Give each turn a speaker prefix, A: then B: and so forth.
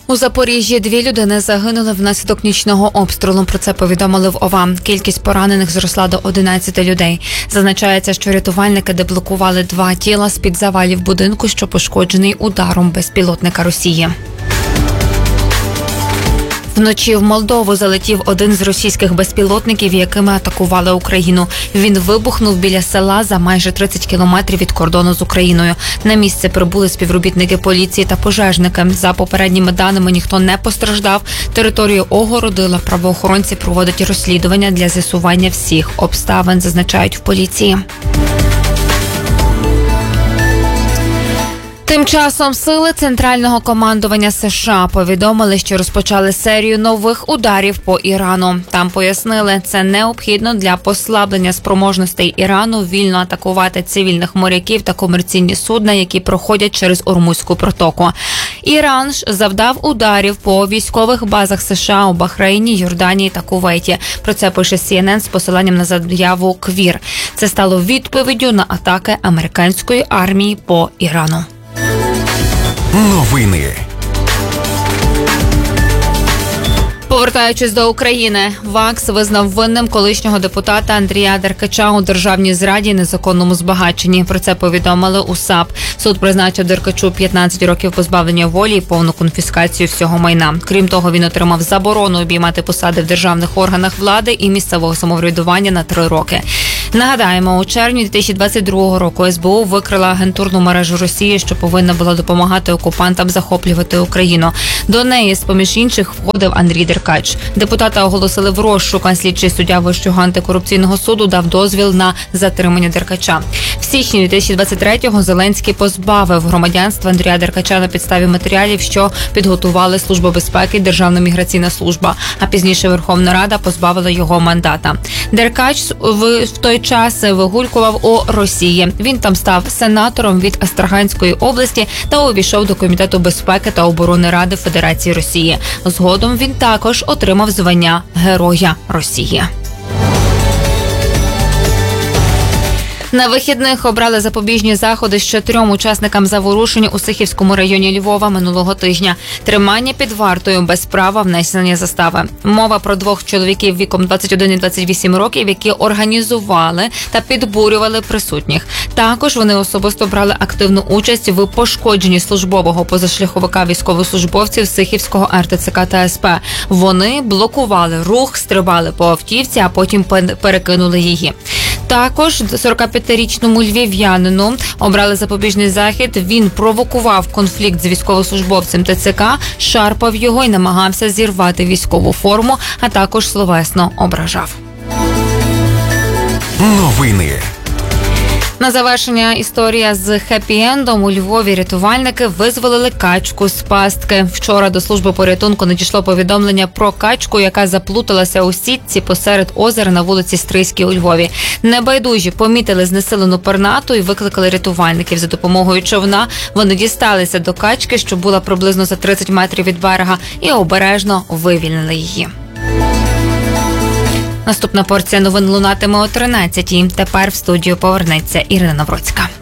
A: У Запоріжжі 2 людини загинули внаслідок нічного обстрілу. Про це повідомили в ОВА. Кількість поранених зросла до 11 людей. Зазначається, що рятувальники деблокували 2 тіла з-під завалів будинку, що пошкоджений ударом безпілотника Росії. Вночі в Молдову залетів один з російських безпілотників, якими атакували Україну. Він вибухнув біля села за майже 30 кілометрів від кордону з Україною. На місце прибули співробітники поліції та пожежники. За попередніми даними, ніхто не постраждав. Територію огородила. Правоохоронці проводять розслідування для з'ясування всіх обставин, зазначають в поліції. Тим часом сили Центрального командування США повідомили, що розпочали серію нових ударів по Ірану. Там пояснили, це необхідно для послаблення спроможностей Ірану вільно атакувати цивільних моряків та комерційні судна, які проходять через Ормузьку протоку. Іран ж завдав ударів по військових базах США у Бахрейні, Йорданії та Кувейті. Про це пише CNN з посиланням на заяву КВІР. Це стало відповіддю на атаки американської армії по Ірану.
B: Новини.
A: Повертаючись до України, ВАКС визнав винним колишнього депутата Андрія Деркача у державній зраді і незаконному збагаченні. Про це повідомили у САП. Суд призначив Деркачу 15 років позбавлення волі і повну конфіскацію всього майна. Крім того, він отримав заборону обіймати посади в державних органах влади і місцевого самоврядування на 3 роки. Нагадаємо, у червні 2022 року СБУ викрила агентурну мережу Росії, що повинна була допомагати окупантам захоплювати Україну. До неї, з-поміж інших, входив Андрій Деркач. Депутата оголосили в розшук, а слідчий суддя Вищого антикорупційного суду дав дозвіл на затримання Деркача. В січні 2023-го Зеленський позбавив громадянства Андрія Деркача на підставі матеріалів, що підготували Служба безпеки і Державна міграційна служба, а пізніше Верховна Рада позбавила його мандата. Деркач в той час вигулькував у Росії. Він там став сенатором від Астраганської області та увійшов до Комітету безпеки та оборони Ради Федерації Росії. Згодом він також отримав звання Героя Росії. На вихідних обрали запобіжні заходи ще 3 учасникам заворушень у Сихівському районі Львова минулого тижня. Тримання під вартою без права внесення застави. Мова про 2 чоловіків віком 21 і 28 років, які організували та підбурювали присутніх. Також вони особисто брали активну участь в пошкодженні службового позашляховика військовослужбовців Сихівського РТЦК та СП. Вони блокували рух, стрибали по автівці, а потім перекинули її. Також 45-річному львів'янину обрали запобіжний захід. Він провокував конфлікт з військовослужбовцем ТЦК, шарпав його і намагався зірвати військову форму, а також словесно ображав.
B: Новини.
A: На завершення історія з хеппі-ендом. У Львові рятувальники визволили качку з пастки. Вчора до служби порятунку надійшло повідомлення про качку, яка заплуталася у сітці посеред озера на вулиці Стрийській у Львові. Небайдужі помітили знесилену пернату і викликали рятувальників. За допомогою човна вони дісталися до качки, що була приблизно за 30 метрів від берега, і обережно вивільнили її. Наступна порція новин лунатиме о 13-й. Тепер в студію повернеться Ірина Навроцька.